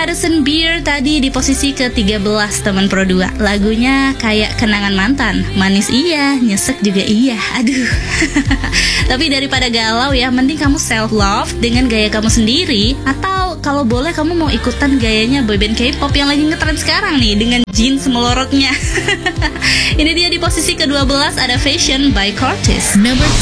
Madison Beer tadi di posisi ke-13 teman Pro 2. Lagunya kayak kenangan mantan, manis iya, nyesek juga iya. Aduh. Tapi daripada galau ya, mending kamu self love dengan gaya kamu sendiri. Atau kalau boleh kamu mau ikutan gayanya boyband K-pop yang lagi ngetren sekarang nih dengan jeans melorotnya. Ini dia di posisi ke-12 ada Fashion by Curtis. Number